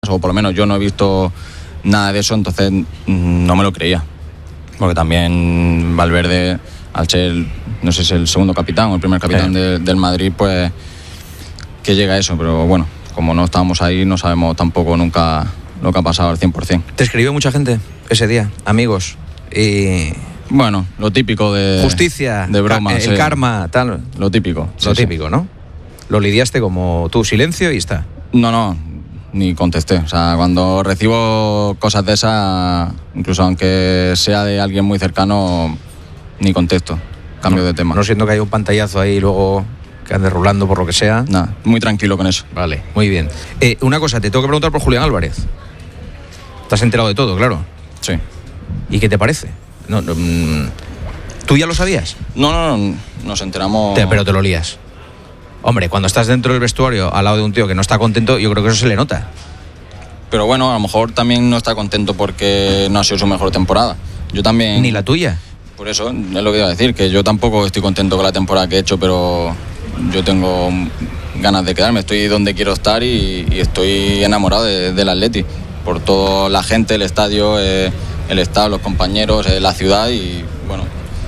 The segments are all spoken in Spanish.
o por lo menos yo no he visto nada de eso, entonces no me lo creía. Porque también Valverde, al ser, no sé si el segundo capitán o el primer capitán del Madrid, pues que llega a eso, pero bueno, como no estábamos ahí, no sabemos tampoco nunca lo que ha pasado al 100%. ¿Te escribió mucha gente ese día? Amigos. Y... Bueno, lo típico de... Justicia, de bromas. El karma, tal. Lo típico. Lo típico, ¿no? Lo lidiaste como tú, silencio y está. No, ni contesté. O sea, cuando recibo cosas de esas, incluso aunque sea de alguien muy cercano, ni contesto. Cambio de tema. No siento que haya un pantallazo ahí y luego que ande rulando por lo que sea. Nada, muy tranquilo con eso. Vale, muy bien. Una cosa, te tengo que preguntar por Julián Álvarez. ¿Te has enterado de todo, claro? Sí. ¿Y qué te parece? ¿Tú ya lo sabías? No, nos enteramos... Pero te lo lías. Hombre, cuando estás dentro del vestuario al lado de un tío que no está contento, yo creo que eso se le nota. Pero bueno, a lo mejor también no está contento porque no ha sido su mejor temporada. Yo también... Ni la tuya. Por eso es lo que iba a decir, que yo tampoco estoy contento con la temporada que he hecho, pero yo tengo ganas de quedarme. Estoy donde quiero estar y estoy enamorado del Atleti. Por toda la gente, el estadio, el staff, los compañeros, la ciudad y bueno,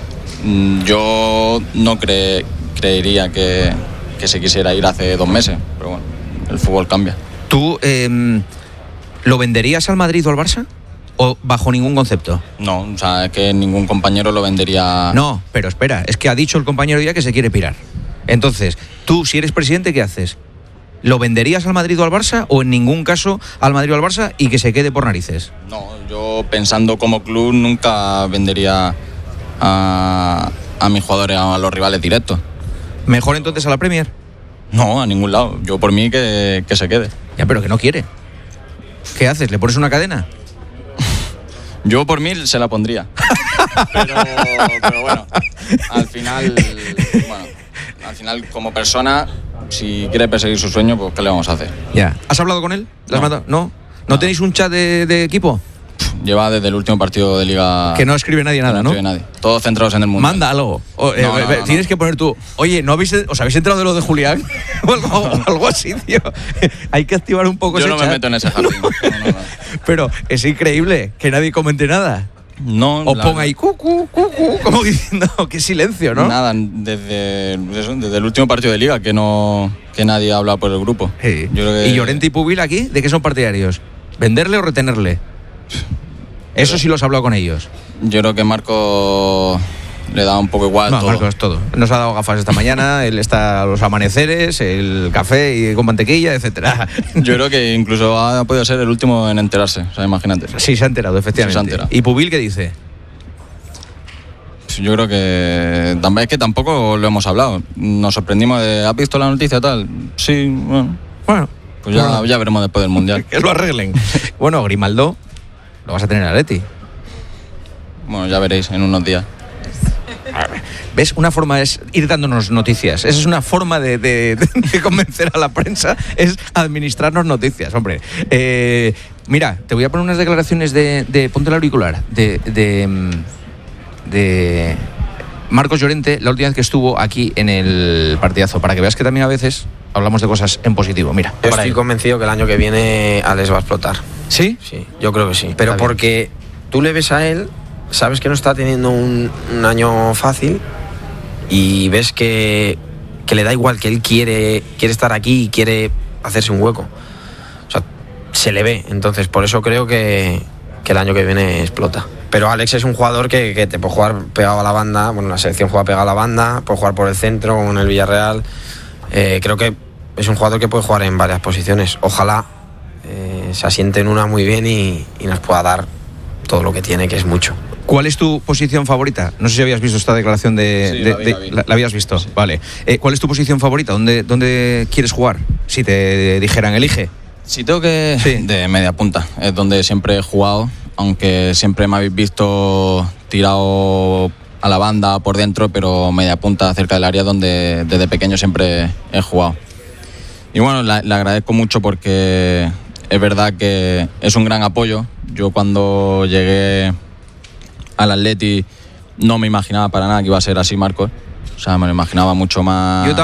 yo no creería que se quisiera ir hace 2 meses, pero bueno, el fútbol cambia. ¿Tú lo venderías al Madrid o al Barça? ¿O bajo ningún concepto? No, o sea, es que ningún compañero lo vendería... No, pero espera, es que ha dicho el compañero ya que se quiere pirar. Entonces, tú, si eres presidente, ¿qué haces? ¿Lo venderías al Madrid o al Barça o en ningún caso al Madrid o al Barça y que se quede por narices? No, yo pensando como club nunca vendería a mis jugadores a los rivales directos. ¿Mejor entonces a la Premier? No, a ningún lado. Yo por mí que se quede. Ya, pero que no quiere. ¿Qué haces? ¿Le pones una cadena? Yo por mí se la pondría. pero bueno, al final como persona, si quiere perseguir su sueño, pues ¿qué le vamos a hacer? Ya. ¿Has hablado con él? ¿Le has mandado? ¿No? ¿No tenéis un chat de equipo? Lleva desde el último partido de Liga... Que no escribe nadie nada, ¿no? No escribe nadie. Todos centrados en el mundo. Manda algo. Tienes que poner tú... Oye, ¿os habéis enterado de lo de Julián? o algo así, tío. Hay que activar un poco ese chat. Yo no me meto en ese jardín. No. Pero es increíble que nadie comente nada. No. O ponga ahí cucu, como diciendo, qué silencio, ¿no? Nada, desde el último partido de Liga que nadie habla por el grupo. Sí. Yo creo que... ¿Y Llorente y Pubil aquí? ¿De qué son partidarios? ¿Venderle o retenerle? Eso sí lo has hablado con ellos. Yo creo que Marco le da un poco igual todo. Marco es todo. Nos ha dado gafas esta mañana, él está a los amaneceres, el café y con mantequilla, etcétera. Yo creo que incluso ha podido ser el último en enterarse, o sea, imagínate. Sí, se ha enterado, efectivamente. Sí, se ha enterado. ¿Y Pubil qué dice? Yo creo que es que tampoco lo hemos hablado. Nos sorprendimos de, ¿has visto la noticia tal? Sí, bueno. Pues ya veremos después del Mundial. Que lo arreglen. Bueno, Grimaldo lo vas a tener en Atleti. Bueno, ya veréis en unos días. ¿Ves? Una forma es ir dándonos noticias. Esa es una forma de convencer a la prensa, es administrarnos noticias, hombre. Mira, te voy a poner unas declaraciones de ponte el auricular, de Marcos Llorente, la última vez que estuvo aquí en el partidazo, para que veas que también a veces hablamos de cosas en positivo. Mira, yo estoy convencido que el año que viene Alex va a explotar. ¿Sí? Sí, yo creo que sí. Pero porque tú le ves a él, sabes que no está teniendo un año fácil y ves que le da igual, que él quiere estar aquí y quiere hacerse un hueco. O sea, se le ve. Entonces, por eso creo que el año que viene explota. Pero Alex es un jugador que te puede jugar pegado a la banda. Bueno, la selección juega pegado a la banda, puede jugar por el centro, como en el Villarreal. Creo que es un jugador que puede jugar en varias posiciones. Ojalá se asiente en una muy bien y nos pueda dar todo lo que tiene, que es mucho. ¿Cuál es tu posición favorita? No sé si habías visto esta declaración ¿La habías visto? Sí. Vale. ¿Cuál es tu posición favorita? ¿Dónde quieres jugar? Si te dijeran, elige. Si tengo que... Sí. De media punta. Es donde siempre he jugado, aunque siempre me habéis visto tirado a la banda por dentro, pero media punta cerca del área donde desde pequeño siempre he jugado. Y bueno, le agradezco mucho porque es verdad que es un gran apoyo. Yo cuando llegué al Atleti no me imaginaba para nada que iba a ser así, Marcos. O sea, me lo imaginaba mucho más... Yo también.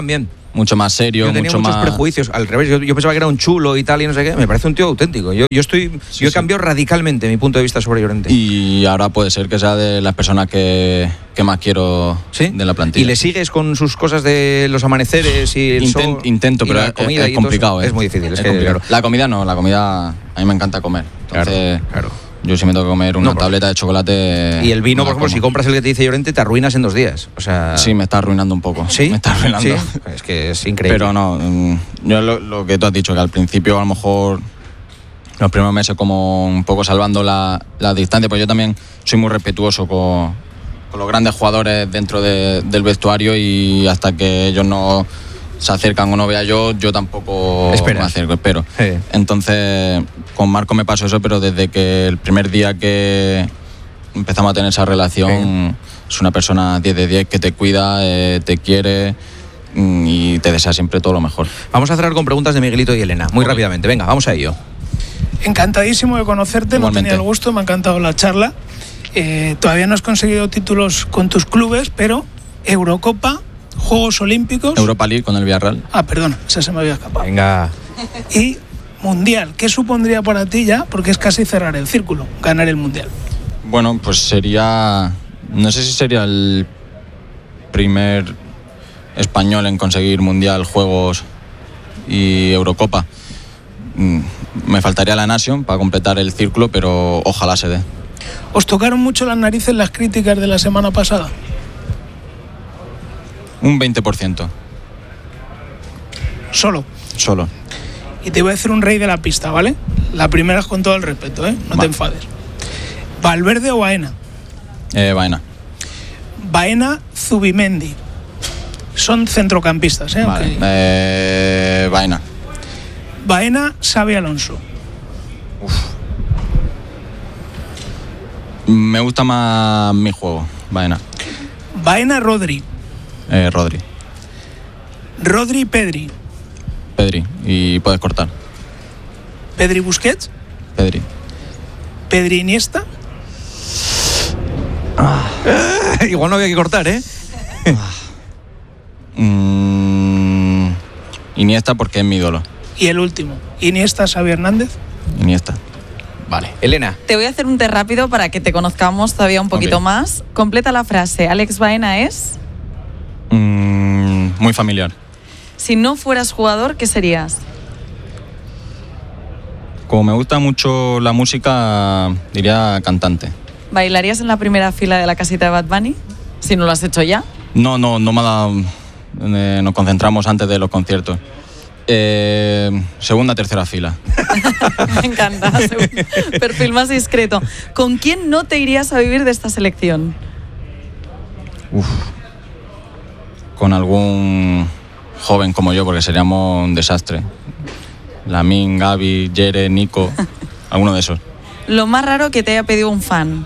mucho más serio, yo tenía mucho muchos más prejuicios, al revés, yo pensaba que era un chulo y tal y no sé qué, me parece un tío auténtico. Yo he cambiado radicalmente mi punto de vista sobre Llorente. Y ahora puede ser que sea de las personas que más quiero de la plantilla. ¿Y le sigues con sus cosas de los amaneceres y el sol? Intento, pero la comida es complicado. Es muy difícil. Es complicado. La comida no, la comida a mí me encanta comer. Entonces, claro. Yo si me tengo que comer una tableta de chocolate. Y el vino, por ejemplo, si compras el que te dice Llorente, te arruinas en 2 días. O sea... Sí, me está arruinando un poco. ¿Sí? Me está arruinando. ¿Sí? Es que es increíble. Pero no, yo lo que tú has dicho, que al principio a lo mejor los primeros meses como un poco salvando la distancia, pues yo también soy muy respetuoso con los grandes jugadores dentro del vestuario y hasta que ellos no se acercan o no vea yo tampoco me acerco, espero. Sí. Entonces, con Marco me pasó eso, pero desde que el primer día que empezamos a tener esa relación, es una persona 10 de 10 que te cuida, te quiere y te desea siempre todo lo mejor. Vamos a cerrar con preguntas de Miguelito y Elena, muy rápidamente. Venga, vamos a ello. Encantadísimo de conocerte, Igualmente. No tenía el gusto, me ha encantado la charla. Todavía no has conseguido títulos con tus clubes, pero Eurocopa, Juegos Olímpicos... Europa League con el Villarreal. Perdón, esa se me había escapado. Venga. Y Mundial, ¿qué supondría para ti ya? Porque es casi cerrar el círculo, ganar el Mundial. Bueno, pues sería... No sé si sería el primer español en conseguir Mundial, Juegos y Eurocopa. Me faltaría la Nation para completar el círculo, pero ojalá se dé. ¿Os tocaron mucho las narices las críticas de la semana pasada? Un 20%. Solo. Y te voy a decir un rey de la pista, ¿vale? La primera es con todo el respeto, ¿eh? No te enfades. ¿Valverde o Baena? Baena. Baena, Zubimendi. Son centrocampistas, ¿eh? Vale. Okay. Baena. Baena, Xabi Alonso. Me gusta más mi juego, Baena. Baena, Rodri. Rodri. Rodri, Pedri. Pedri. Y puedes cortar. Pedri, Busquets. Pedri. Pedri, Iniesta. Igual no había que cortar, ¿eh? Iniesta porque es mi ídolo. Y el último, Iniesta, Xavi Hernández. Iniesta. Vale. Elena. Te voy a hacer un test rápido para que te conozcamos todavía un poquito más. Completa la frase. Alex Baena es... muy familiar. Si no fueras jugador, ¿qué serías? Como me gusta mucho la música, diría cantante. ¿Bailarías en la primera fila de la casita de Bad Bunny? Si no lo has hecho ya. No me ha dado... nos concentramos antes de los conciertos. Segunda, tercera fila. Me encanta. Perfil más discreto. ¿Con quién no te irías a vivir de esta selección? Con algún joven como yo, porque seríamos un desastre. Lamine, Gavi, Jere, Nico, alguno de esos. Lo más raro que te haya pedido un fan.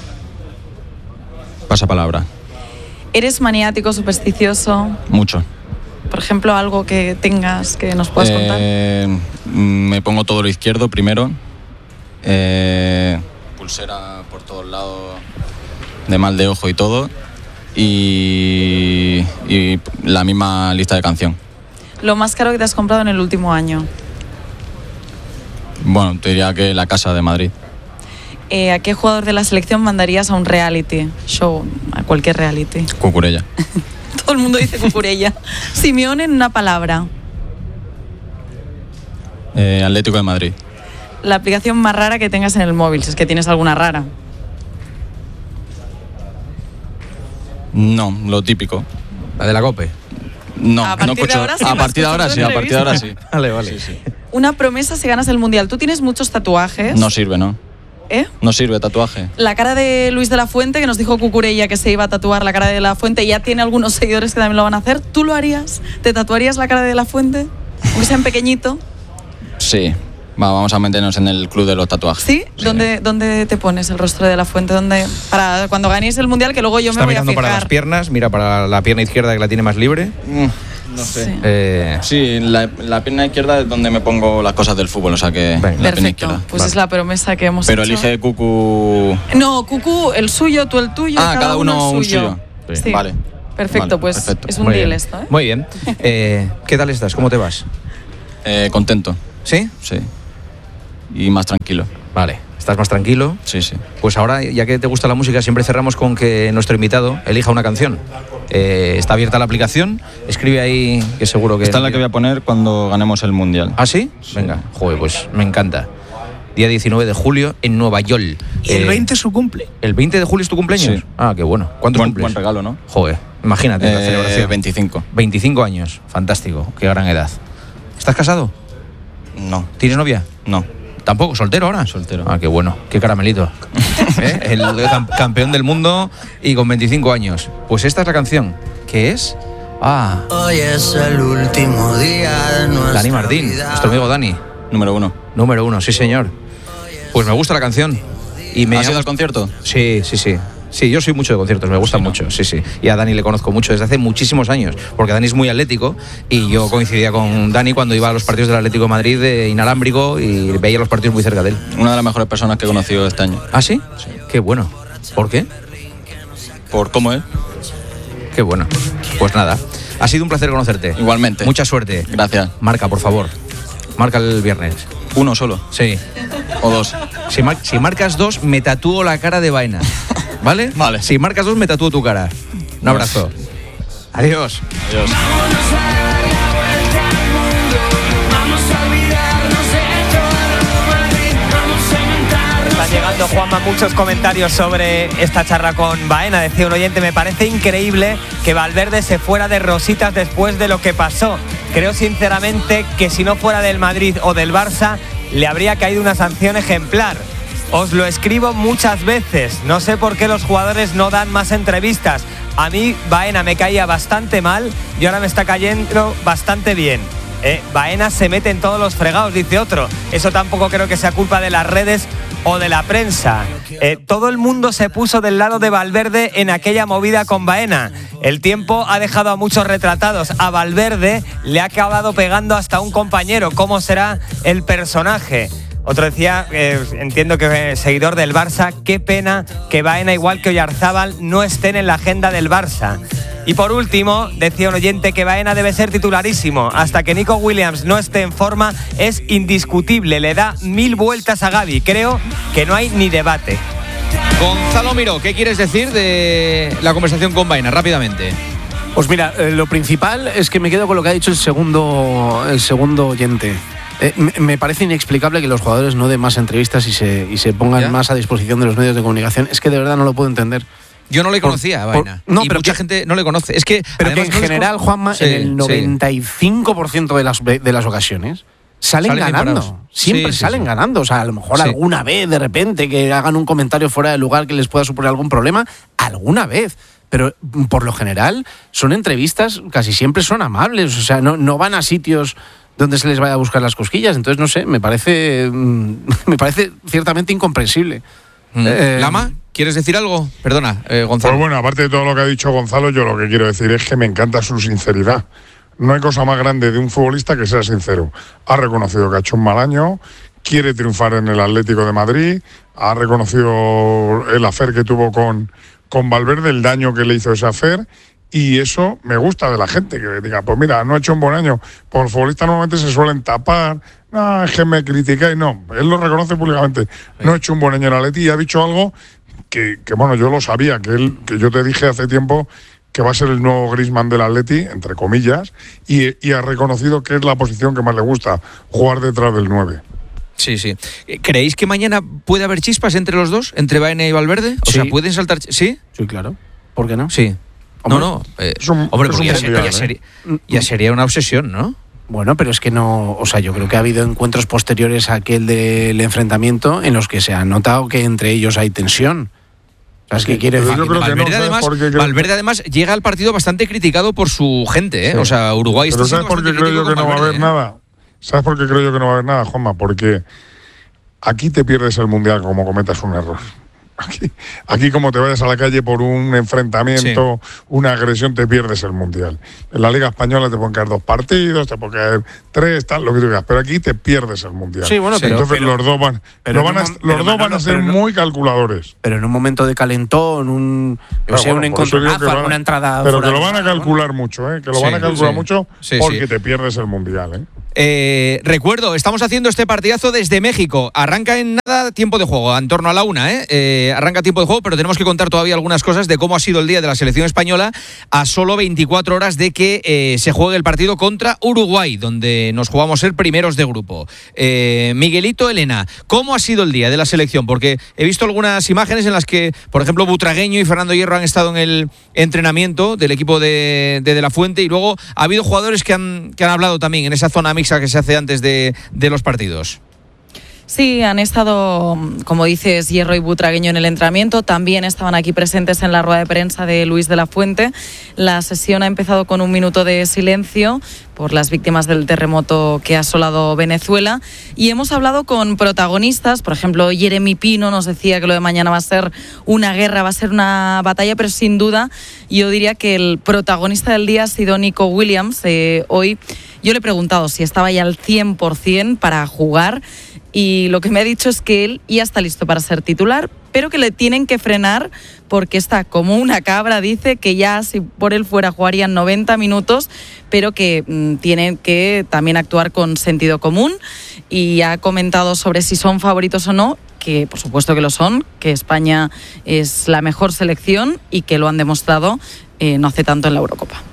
Pasa palabra. ¿Eres maniático, supersticioso? Mucho. Por ejemplo, algo que tengas que nos puedas contar. Me pongo todo lo izquierdo primero. Pulsera por todos lados, de mal de ojo y todo. Y la misma lista de canción. Lo más caro que te has comprado en el último año. Bueno, te diría que la casa de Madrid. ¿A qué jugador de la selección mandarías a un reality show? A cualquier reality. Cucurella. Todo el mundo dice Cucurella. Simeone en una palabra. Atlético de Madrid. La aplicación más rara que tengas en el móvil, si es que tienes alguna rara. No, lo típico. La de la COPE. No, a partir de ahora sí. A partir de ahora sí, a partir de ahora sí. Vale. Sí. Una promesa si ganas el Mundial. Tú tienes muchos tatuajes. No sirve, ¿no? ¿Eh? No sirve tatuaje. La cara de Luis de la Fuente, que nos dijo Cucurella que se iba a tatuar la cara de la Fuente, ya tiene algunos seguidores que también lo van a hacer. ¿Tú lo harías? ¿Te tatuarías la cara de la Fuente? Aunque sea en pequeñito. Sí. Vamos a meternos en el club de los tatuajes. ¿Sí? ¿Dónde te pones el rostro de la Fuente? ¿Dónde? Para cuando ganéis el Mundial, que luego yo me voy a fijar. Está mirando para las piernas, mira para la pierna izquierda que la tiene más libre. No sé. Sí, la pierna izquierda es donde me pongo las cosas del fútbol, o sea que la pierna perfecto, izquierda. pues es la promesa que hemos Pero hecho. elige Cucu... No, Cucu, el suyo, tú el tuyo. Cada uno un suyo. Sí. Vale. Perfecto, Vale, pues perfecto. es un Muy deal bien. esto, ¿eh? Muy bien. ¿Qué tal estás? ¿Cómo te vas? Contento, ¿Sí? sí. Y más tranquilo. Vale. ¿Estás más tranquilo? Sí, sí. Pues ahora, ya que te gusta la música, siempre cerramos con que nuestro invitado elija una canción. Está abierta la aplicación, escribe ahí, que seguro que... Esta es la que voy a poner cuando ganemos el Mundial. ¿Ah, sí? Venga, joder, pues me encanta. Día 19 de julio en Nueva York. Y el 20 es su cumple. ¿El 20 de julio es tu cumpleaños? Sí. Ah, qué bueno. ¿Cuántos cumples? Buen regalo, ¿no? Joder, imagínate la celebración. 25. 25 años, fantástico, qué gran edad. ¿Estás casado? No, ¿Tienes novia? no. ¿Tampoco? ¿Soltero ahora? Soltero. Ah, qué bueno, qué caramelito. El campeón del mundo y con 25 años. Pues esta es la canción. ¿Qué es? Ah, Hoy es el último día de nuestra Dani Martín, vida. nuestro amigo Dani. Número 1. Número 1, sí señor. Pues me gusta la canción. Y me ¿Has ido al concierto? Sí, sí, sí. Sí, yo soy mucho de conciertos, me gustan mucho, sí, sí. Y a Dani le conozco mucho desde hace muchísimos años, porque Dani es muy atlético y yo coincidía con Dani cuando iba a los partidos del Atlético de Madrid de inalámbrico y veía los partidos muy cerca de él. Una de las mejores personas que he conocido este año. ¿Ah, sí? Qué bueno. ¿Por qué? ¿Por cómo es? Qué bueno. Pues nada, ha sido un placer conocerte. Igualmente. Mucha suerte. Gracias. Marca, por favor. Marca el viernes. ¿Uno solo? Sí. ¿O dos? Si marcas 2, me tatúo la cara de Baena. ¿Vale? Vale. Si marcas 2, me tatúo tu cara. Un abrazo. Adiós. Adiós. Están llegando, Juanma, muchos comentarios sobre esta charla con Baena. Decía un oyente, me parece increíble que Valverde se fuera de rositas después de lo que pasó. Creo sinceramente que si no fuera del Madrid o del Barça, le habría caído una sanción ejemplar. Os lo escribo muchas veces. No sé por qué los jugadores no dan más entrevistas. A mí Baena me caía bastante mal y ahora me está cayendo bastante bien. Baena se mete en todos los fregados, dice otro. Eso tampoco creo que sea culpa de las redes o de la prensa. Todo el mundo se puso del lado de Valverde en aquella movida con Baena. El tiempo ha dejado a muchos retratados. A Valverde le ha acabado pegando hasta un compañero. ¿Cómo será el personaje? Otro decía, entiendo que seguidor del Barça, qué pena que Baena, igual que Oyarzábal, no estén en la agenda del Barça. Y por último, decía un oyente que Baena debe ser titularísimo. Hasta que Nico Williams no esté en forma, es indiscutible. Le da 1000 vueltas a Gavi. Creo que no hay ni debate. Gonzalo Miró, ¿qué quieres decir de la conversación con Baena? Rápidamente. Pues mira, lo principal es que me quedo con lo que ha dicho el segundo oyente. Me parece inexplicable que los jugadores no den más entrevistas y se pongan más a disposición de los medios de comunicación. Es que de verdad no lo puedo entender. Yo no le conocía a Baena. No, y pero mucha gente no le conoce. Es que, pero que en general, Juanma, sí, en el 95% de las ocasiones salen ganando. Siempre salen ganando. O sea, a lo mejor alguna vez, de repente, que hagan un comentario fuera de lugar que les pueda suponer algún problema, alguna vez. Pero por lo general son entrevistas, casi siempre son amables. O sea, no van a sitios donde se les vaya a buscar las cosquillas. Entonces, no sé, me parece ciertamente incomprensible. ¿Lama? ¿Quieres decir algo? Perdona, Gonzalo. Pues bueno, aparte de todo lo que ha dicho Gonzalo, yo lo que quiero decir es que me encanta su sinceridad. No hay cosa más grande de un futbolista que sea sincero. Ha reconocido que ha hecho un mal año, quiere triunfar en el Atlético de Madrid, ha reconocido el afer que tuvo con Valverde, el daño que le hizo ese afer. Y eso me gusta de la gente, que diga, pues mira, no ha hecho un buen año. Por los futbolistas normalmente se suelen tapar, no, es que me criticáis, no. Él lo reconoce públicamente. No ha hecho un buen año en Atleti y ha dicho algo que bueno, yo lo sabía, que yo te dije hace tiempo que va a ser el nuevo Griezmann del Atleti, entre comillas, y ha reconocido que es la posición que más le gusta, jugar detrás del 9. Sí, sí. ¿Creéis que mañana puede haber chispas entre los dos, entre Baena y Valverde? O sea, ¿pueden saltar? ¿Sí? Sí, claro. ¿Por qué no? Sí. Hombre, ya sería una obsesión, ¿no? Bueno, pero es que no, o sea, yo creo que ha habido encuentros posteriores a aquel del enfrentamiento en los que se ha notado que entre ellos hay tensión. ¿Sabes qué quiere decir? Valverde además llega al partido bastante criticado por su gente, ¿eh? Sí. O sea, Uruguay está siendo bastante crítico. ¿Sabes por qué creo yo que no va a haber nada? ¿Sabes por qué creo yo que no va a haber nada, Juanma? Porque aquí te pierdes el Mundial como cometas un error. Aquí como te vayas a la calle por un enfrentamiento, una agresión, te pierdes el Mundial. En la Liga Española te pueden caer 2 partidos, te pueden caer 3, tal, lo que tú digas, pero aquí te pierdes el Mundial. Sí, bueno, entonces los dos van a ser muy calculadores. Pero en un momento de calentón, un encontronazo, una entrada. Pero que lo van a calcular mucho, que lo van a calcular mucho porque te pierdes el Mundial. Recuerdo, estamos haciendo este partidazo desde México. Arranca en nada tiempo de juego, en torno a la 1, arranca tiempo de juego, pero tenemos que contar todavía algunas cosas de cómo ha sido el día de la selección española a solo 24 horas de que se juegue el partido contra Uruguay, donde nos jugamos ser primeros de grupo. Miguelito, Elena, ¿cómo ha sido el día de la selección? Porque he visto algunas imágenes en las que, por ejemplo, Butragueño y Fernando Hierro han estado en el entrenamiento del equipo de la Fuente, y luego ha habido jugadores que han hablado también en esa zona mixta que se hace antes de los partidos. Sí, han estado, como dices, Hierro y Butragueño en el entrenamiento. También estaban aquí presentes en la rueda de prensa de Luis de la Fuente. La sesión ha empezado con 1 minuto de silencio por las víctimas del terremoto que ha asolado Venezuela. Y hemos hablado con protagonistas. Por ejemplo, Jeremy Pino nos decía que lo de mañana va a ser una guerra, va a ser una batalla, pero sin duda yo diría que el protagonista del día ha sido Nico Williams. Hoy yo le he preguntado si estaba ya al 100% para jugar, y lo que me ha dicho es que él ya está listo para ser titular, pero que le tienen que frenar porque está como una cabra. Dice que ya si por él fuera jugarían 90 minutos, pero que tienen que también actuar con sentido común, y ha comentado sobre si son favoritos o no, que por supuesto que lo son, que España es la mejor selección y que lo han demostrado no hace tanto en la Eurocopa.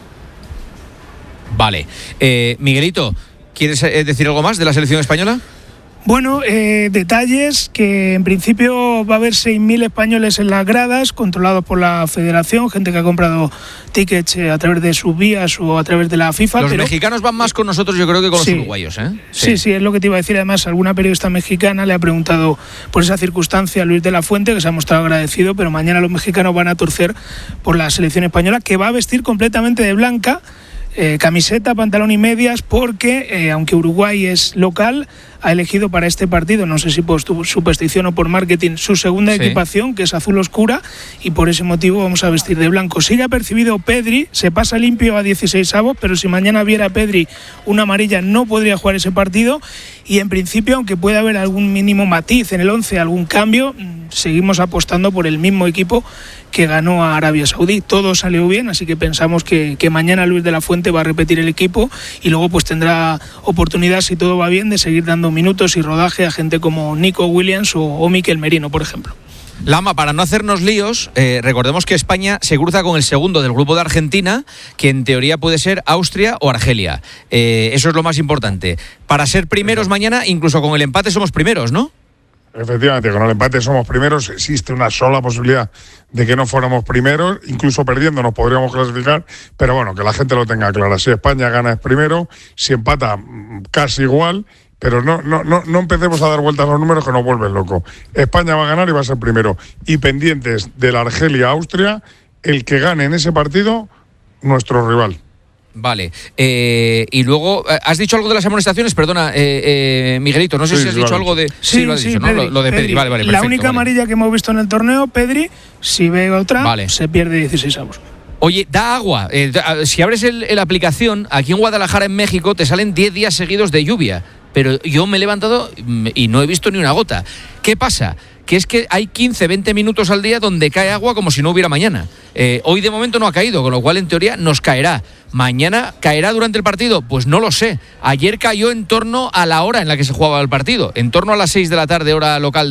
Vale. Miguelito, ¿quieres decir algo más de la selección española? Bueno, detalles, que en principio va a haber 6.000 españoles en las gradas, controlados por la federación, gente que ha comprado tickets a través de sus vías o a través de la FIFA. Los mexicanos van más con nosotros, yo creo, que con los uruguayos, ¿eh? Sí, es lo que te iba a decir. Además, alguna periodista mexicana le ha preguntado por esa circunstancia a Luis de la Fuente, que se ha mostrado agradecido, pero mañana los mexicanos van a torcer por la selección española, que va a vestir completamente de blanca, camiseta, pantalón y medias, porque aunque Uruguay es local, ha elegido para este partido, no sé si por superstición o por marketing, su segunda equipación, que es azul oscura, y por ese motivo vamos a vestir de blanco. Sí que ha percibido Pedri, se pasa limpio a 16avos, pero si mañana viera Pedri una amarilla no podría jugar ese partido, y en principio, aunque pueda haber algún mínimo matiz en el 11, algún cambio, seguimos apostando por el mismo equipo que ganó a Arabia Saudí. Todo salió bien, así que pensamos que mañana Luis de la Fuente va a repetir el equipo, y luego pues tendrá oportunidad, si todo va bien, de seguir dando minutos y rodaje a gente como Nico Williams o Mikel Merino, por ejemplo. Lama, para no hacernos líos, recordemos que España se cruza con el segundo del grupo de Argentina, que en teoría puede ser Austria o Argelia. Eso es lo más importante. Para ser primeros mañana, incluso con el empate somos primeros, ¿no? Efectivamente, con el empate somos primeros. Existe una sola posibilidad de que no fuéramos primeros, incluso perdiendo nos podríamos clasificar, pero bueno, que la gente lo tenga claro. Si España gana es primero, si empata casi igual, pero no empecemos a dar vueltas a los números, que nos vuelven locos. España va a ganar y va a ser primero. Y pendientes de la Argelia-Austria, el que gane en ese partido, nuestro rival. Vale. Y luego, ¿has dicho algo de las amonestaciones? Perdona, Miguelito, no sé si has dicho algo de... Sí, lo has dicho, Pedri, ¿no? Lo de Pedri, vale, perfecto. La única amarilla que hemos visto en el torneo, Pedri, si ve otra, se pierde 16avos. Oye, da agua. Si abres la aplicación, aquí en Guadalajara, en México, te salen 10 días seguidos de lluvia. Pero yo me he levantado y no he visto ni una gota. ¿Qué pasa? Que es que hay 15, 20 minutos al día donde cae agua como si no hubiera mañana. Hoy de momento no ha caído, con lo cual en teoría nos caerá. ¿Mañana caerá durante el partido? Pues no lo sé. Ayer cayó en torno a la hora en la que se jugaba el partido, en torno a las 6 de la tarde, hora local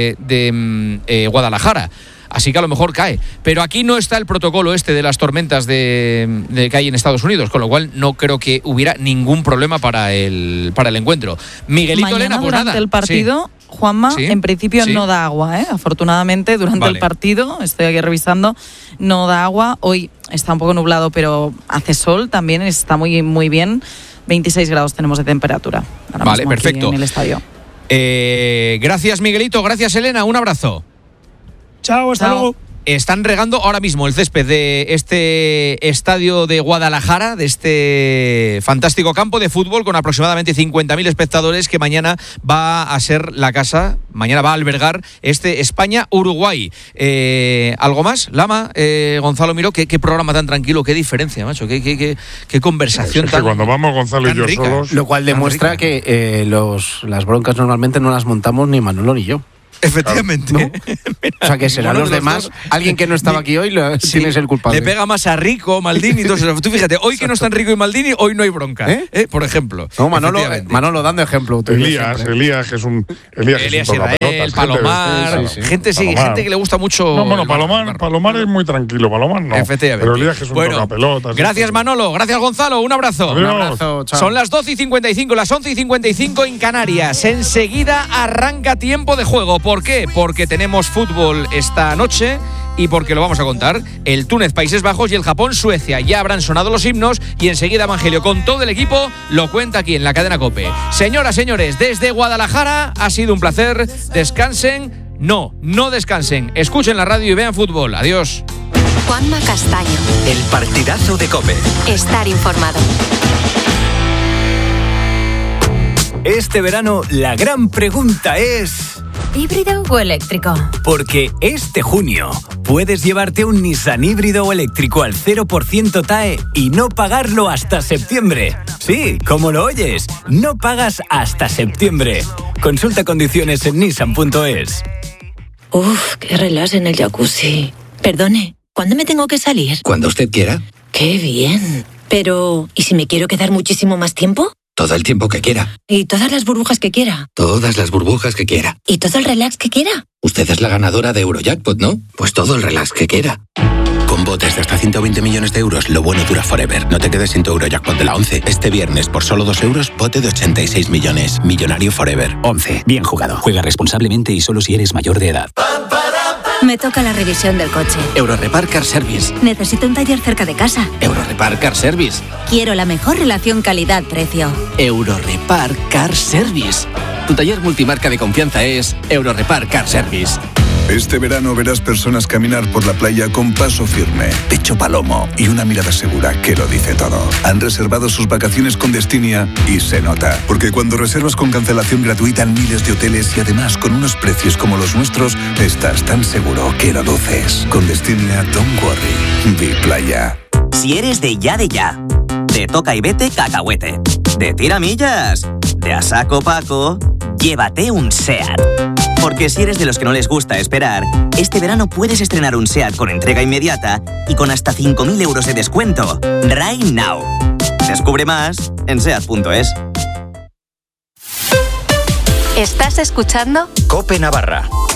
de Guadalajara. Así que a lo mejor cae. Pero aquí no está el protocolo de las tormentas que hay en Estados Unidos, con lo cual no creo que hubiera ningún problema para el encuentro. Miguelito, mañana, Elena, pues durante nada. El partido, sí. Juanma, sí. En principio no da agua, afortunadamente durante el partido, estoy aquí revisando, no da agua. Hoy está un poco nublado, pero hace sol también, está muy, muy bien. 26 grados tenemos de temperatura. Vale, perfecto. En el estadio. Gracias, Miguelito, gracias, Elena, un abrazo. Chao, hasta luego. están regando ahora mismo el césped de este estadio de Guadalajara, de este fantástico campo de fútbol con aproximadamente 50.000 espectadores que mañana va a ser la casa, mañana va a albergar este España-Uruguay. ¿Algo más, Lama? Gonzalo Miró, ¿qué programa tan tranquilo, qué diferencia, macho, qué conversación es que cuando vamos Gonzalo y yo rica, solos... Lo cual demuestra que las broncas normalmente no las montamos ni Manolo ni yo. Efectivamente. ¿No? O sea, que serán los demás. Alguien que no estaba aquí hoy tienes el culpable. Le pega más a Rico, Maldini y todo eso. Tú fíjate, hoy que no están Rico y Maldini, hoy no hay bronca. Por ejemplo. No, Manolo dando ejemplo. Elías, que es un... Elías Israel, Palomar, gente que le gusta mucho... No, bueno, Palomar es muy tranquilo, Palomar no. Efectivamente. Pero Elías es un tocapelotas. Gracias, Manolo. Gracias, Gonzalo. Un abrazo. Adiós. Un abrazo, chao. Son las 12:55, las 11:55 en Canarias. Enseguida arranca tiempo de juego. ¿Por qué? Porque tenemos fútbol esta noche y porque lo vamos a contar. El Túnez, Países Bajos y el Japón, Suecia. Ya habrán sonado los himnos y enseguida Evangelio con todo el equipo lo cuenta aquí en la cadena COPE. Señoras, señores, desde Guadalajara ha sido un placer. Descansen. No descansen. Escuchen la radio y vean fútbol. Adiós. Juanma Castaño. El partidazo de COPE. Estar informado. Este verano la gran pregunta es... ¿híbrido o eléctrico? Porque este junio puedes llevarte un Nissan híbrido o eléctrico al 0% TAE y no pagarlo hasta septiembre. Sí, como lo oyes, no pagas hasta septiembre. Consulta condiciones en nissan.es. Uf, qué relax en el jacuzzi. Perdone, ¿cuándo me tengo que salir? Cuando usted quiera. ¡Qué bien! Pero, ¿y si me quiero quedar muchísimo más tiempo? Todo el tiempo que quiera. ¿Y todas las burbujas que quiera? Todas las burbujas que quiera. ¿Y todo el relax que quiera? Usted es la ganadora de Eurojackpot, ¿no? Pues todo el relax que quiera. Con botes de hasta 120 millones de euros, lo bueno dura forever. No te quedes sin tu Eurojackpot de la 11. Este viernes, por solo 2 euros, bote de 86 millones. Millonario forever. 11. Bien jugado. Juega responsablemente y solo si eres mayor de edad. Me toca la revisión del coche. Eurorepar Car Service. Necesito un taller cerca de casa. Eurorepar Car Service. Quiero la mejor relación calidad-precio. Eurorepar Car Service. Tu taller multimarca de confianza es Eurorepar Car Service. Este verano verás personas caminar por la playa con paso firme, pecho palomo y una mirada segura que lo dice todo. Han reservado sus vacaciones con Destinia y se nota. Porque cuando reservas con cancelación gratuita en miles de hoteles y además con unos precios como los nuestros, estás tan seguro que lo luces. Con Destinia, don't worry. Be playa. Si eres de ya, de toca y vete cacahuete, de tiramillas, de a saco Paco, llévate un SEAT. Porque si eres de los que no les gusta esperar, este verano puedes estrenar un SEAT con entrega inmediata y con hasta 5.000 euros de descuento. Right now. Descubre más en SEAT.es. ¿Estás escuchando? COPE Navarra.